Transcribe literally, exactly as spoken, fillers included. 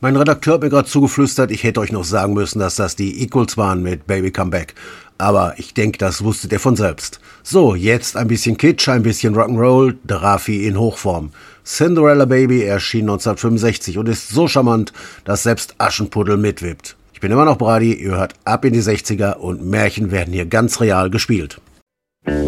Mein Redakteur hat mir gerade zugeflüstert, ich hätte euch noch sagen müssen, dass das die Equals waren mit Baby Come Back. Aber ich denke, das wusstet ihr von selbst. So, jetzt ein bisschen Kitsch, ein bisschen Rock'n'Roll, Raffi in Hochform. Cinderella Baby erschien neunzehnhundertfünfundsechzig und ist so charmant, dass selbst Aschenputtel mitwippt. Ich bin immer noch Brady, ihr hört ab in die sechziger und Märchen werden hier ganz real gespielt.